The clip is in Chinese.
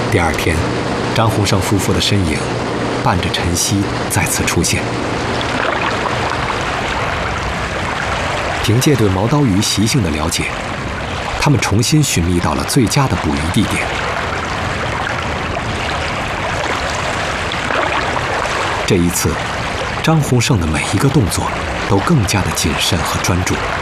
第二天，张洪胜夫妇的身影伴着晨曦再次出现。凭借对毛刀鱼习性的了解，他们重新寻觅到了最佳的捕鱼地点。这一次，张洪胜的每一个动作都更加的谨慎和专注。